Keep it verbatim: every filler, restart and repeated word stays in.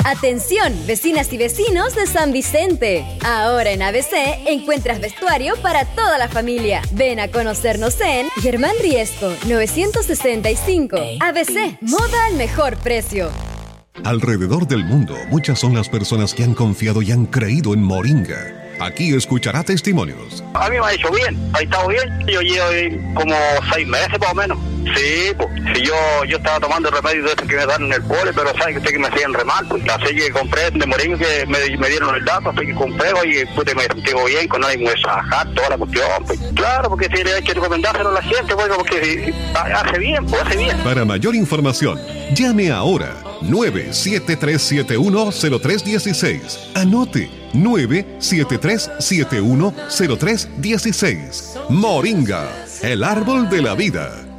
Atención, vecinas y vecinos de San Vicente. Ahora en A B C encuentras vestuario para toda la familia. Ven a conocernos en Germán Riesco, novecientos sesenta y cinco. A B C, moda al mejor precio. Alrededor del mundo, muchas son las personas que han confiado y han creído en Moringa. Aquí escuchará testimonios. A mí me ha hecho bien, ha estado bien. Yo llevo como seis meses más o menos. Sí, pues, si yo, yo estaba tomando remedios de estos que me dan en el pole, pero sabe que usted que me hacían re mal, pues. Así que compré de Moringa, que me, me dieron el dato, así que compré, y pues, me sentí bien, con nadie me sajar toda la cuestión, pues. Claro, porque si le hay que recomendárselo a la gente, pues, porque hace bien, pues, hace bien. Para mayor información, llame ahora, nueve siete tres siete uno cero tres uno seis. Anote, nueve siete tres siete uno cero tres uno seis. Moringa, el árbol de la vida.